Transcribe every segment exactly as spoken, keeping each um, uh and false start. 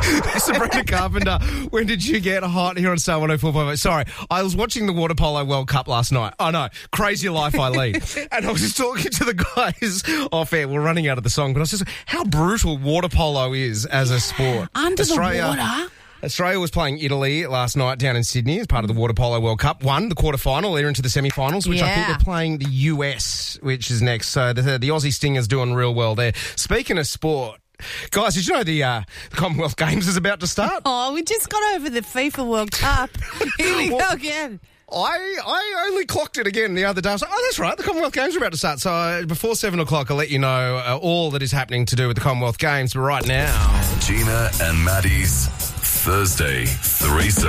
Sabrina Carpenter, when did you get hot here on Star one oh four point five? Sorry, I was watching the Water Polo World Cup last night. I know, crazy life I lead. And I was just talking to the guys off air. We're running out of the song, but I was just how brutal water polo is as a sport. Under Australia, the water. Australia was playing Italy last night down in Sydney as part of the Water Polo World Cup. Won the quarterfinal, they're into the semi-finals, which yeah. I think they're playing the U S, which is next. So the, the Aussie Stingers doing real well there. Speaking of sport, guys, did you know the, uh, the Commonwealth Games is about to start? Oh, we just got over the FIFA World Cup. Here we Well, go again. I, I only clocked it again the other day. I was like, oh, that's right, the Commonwealth Games are about to start. So uh, before seven o'clock, I'll let you know uh, all that is happening to do with the Commonwealth Games. But right now... Gina and Maddie's Thursday Threesome.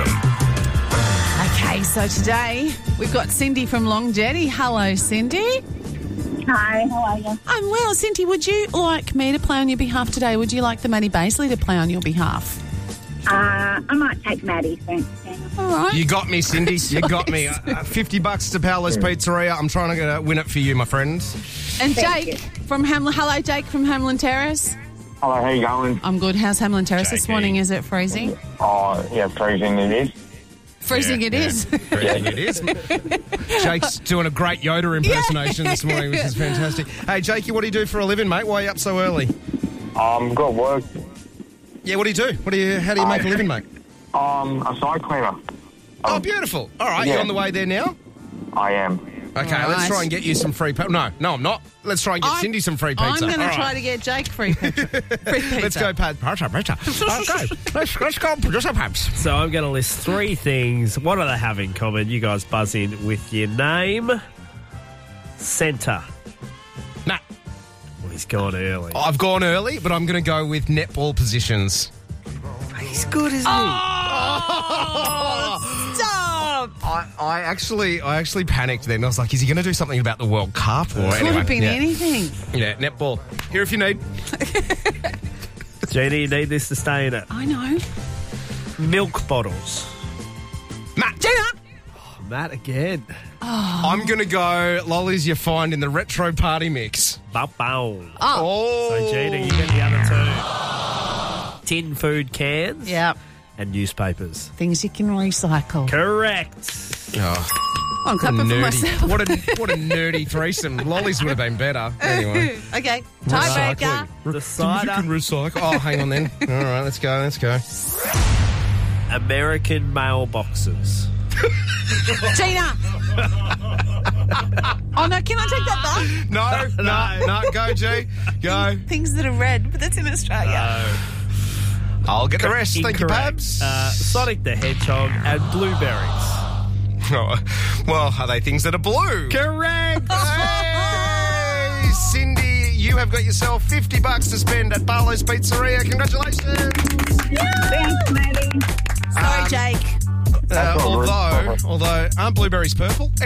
Okay, so today we've got Cindy from Long Jetty. Hello, Cindy. Hi, how are you? I'm well. Cindy, would you like me to play on your behalf today? Would you like the Maddie Baisley to play on your behalf? Uh, I might take Maddie, thanks, Dana. All right. You got me, Cindy. You got me. Uh, fifty bucks to Paolo's Pizzeria. I'm trying to uh, win it for you, my friends. And Thank Jake you. from Hamlin. Hello, Jake from Hamlin Terrace. Hello, how you going? I'm good. How's Hamlin Terrace this Jakey. morning? Is it freezing? Oh, yeah, freezing it is. Freezing it is. Freezing it is. Jake's doing a great Yoda impersonation this morning, which is fantastic. Hey, Jakey, what do you do for a living, mate? Why are you up so early? Um, got work. Yeah, what do you do? What do you? How do you make a living, mate? Um, a side cleaner. Oh, beautiful. All right, you yeah. on the way there now? I am. Okay, All let's right. try and get you some free pizza. No, no, I'm not. Let's try and get I'm- Cindy some free pizza. I'm going to All try right. to get Jake free pizza. free pizza. Let's go, Pat. Pizza, pizza. Okay, let's, let's go, producer Pabs. So I'm going to list three things. What do they have in common? You guys buzz in with your name. Centre. Nah, Well, he's gone early. I've gone early, but I'm going to go with netball positions. He's good, isn't Stop. I, I actually, I actually panicked then. I was like, "Is he going to do something about the World Cup?" Or Could anyway, have been yeah. anything. Yeah, netball. Here if you need. he? Gina, you need this to stay in it. I know. Milk bottles. Matt, Gina. Matt again. I'm going to go lollies you find in the retro party mix. Ba-bow. Oh, So, Gina, you get the other two. Tin food cans. Yeah. And newspapers. Things you can recycle. Correct. Oh, I'm what a clapping for nerdy, myself. what a what a nerdy threesome. Lollies would have been better. Anyway, Okay. Tiebreaker. The cider. recycle. Oh, hang on then. All right, let's go. Let's go. American mailboxes. Gina. Oh, no. Can I take that back? No, no, no. Go, G. Go. Things that are red, but that's in Australia. I'll get the rest. Thank you, Incorrect. Pabs. Uh, Sonic the Hedgehog and blueberries. Oh, well, are they things that are blue? Correct. Hey, Cindy, you have got yourself fifty bucks to spend at Barlow's Pizzeria. Congratulations. Thanks, Maddie. Sorry, Jake. Uh, all right. although, although, aren't blueberries purple?